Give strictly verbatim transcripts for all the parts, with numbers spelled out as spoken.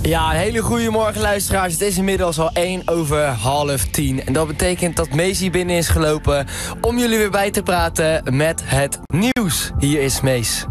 Ja, een hele goede morgen luisteraars. Het is inmiddels al één over half tien. En dat betekent dat Mees hier binnen is gelopen om jullie weer bij te praten met het nieuws. Hier is Mees.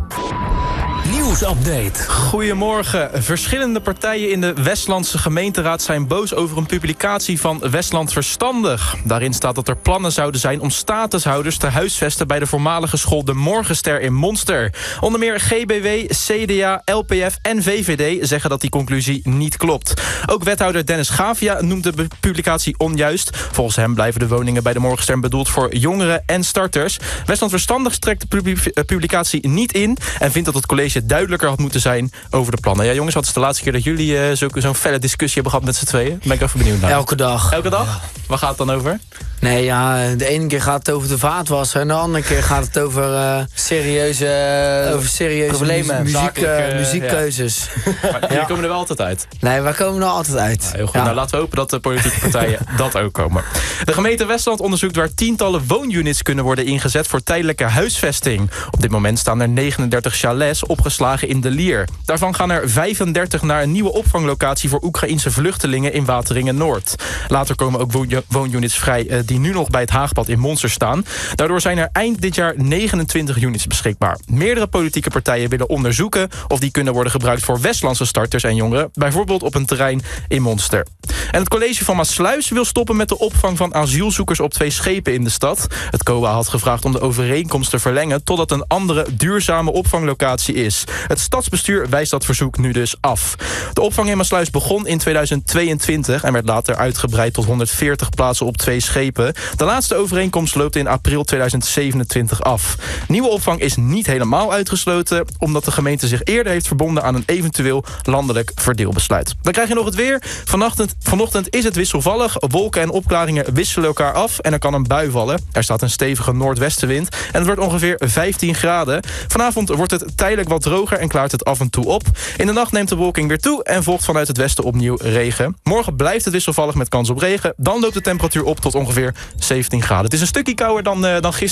Nieuwsupdate. Goedemorgen. Verschillende partijen in de Westlandse gemeenteraad zijn boos over een publicatie van Westland Verstandig. Daarin staat dat er plannen zouden zijn om statushouders te huisvesten bij de voormalige school De Morgenster in Monster. Onder meer G B W, C D A, L P F en V V D zeggen dat die conclusie niet klopt. Ook wethouder Dennis Gavia noemt de publicatie onjuist. Volgens hem blijven de woningen bij De Morgenster bedoeld voor jongeren en starters. Westland Verstandig trekt de publicatie niet in en vindt dat het college duidelijker had moeten zijn over de plannen. Ja, jongens, wat is de laatste keer dat jullie uh, zo, zo'n felle discussie hebben gehad met z'n tweeën? Ben ik even benieuwd naar. Elke dag. Elke dag? Ja. Waar gaat het dan over? Nee, ja, de ene keer gaat het over de vaatwasser en de andere keer gaat het over uh, serieuze, over serieuze problemen, muziek, zakelijke, uh, muziekkeuzes. Ja. Maar jullie komen er wel altijd uit. Nee, wij komen er altijd uit. Ja, heel goed. Ja. Nou, laten we hopen dat de politieke partijen dat ook komen. De gemeente Westland onderzoekt waar tientallen woonunits kunnen worden ingezet voor tijdelijke huisvesting. Op dit moment staan er negenendertig chalets opgeslagen in de Lier. Daarvan gaan er vijfendertig naar een nieuwe opvanglocatie voor Oekraïense vluchtelingen in Wateringen-Noord. Later komen ook woonunits vrij uh, die nu nog bij het Haagpad in Monster staan. Daardoor zijn er eind dit jaar negenentwintig units beschikbaar. Meerdere politieke partijen willen onderzoeken of die kunnen worden gebruikt voor Westlandse starters en jongeren, bijvoorbeeld op een terrein in Monster. En het college van Maassluis wil stoppen met de opvang van asielzoekers op twee schepen in de stad. Het C O A had gevraagd om de overeenkomst te verlengen totdat een andere duurzame opvanglocatie is. Het stadsbestuur wijst dat verzoek nu dus af. De opvang in Maassluis begon in tweeduizend tweeëntwintig en werd later uitgebreid tot honderdveertig plaatsen op twee schepen. De laatste overeenkomst loopt in april tweeduizend zevenentwintig af. Nieuwe opvang is niet helemaal uitgesloten, omdat de gemeente zich eerder heeft verbonden aan een eventueel landelijk verdeelbesluit. Dan krijg je nog het weer. Vanochtend, vanochtend is het wisselvallig. Wolken en opklaringen wisselen elkaar af en er kan een bui vallen. Er staat een stevige noordwestenwind en het wordt ongeveer vijftien graden. Vanavond wordt het tijdelijk wat droger en klaart het af en toe op. In de nacht neemt de bewolking weer toe en volgt vanuit het westen opnieuw regen. Morgen blijft het wisselvallig met kans op regen. Dan loopt de temperatuur op tot ongeveer zeventien graden. Het is een stukje kouder dan, uh, dan gisteren.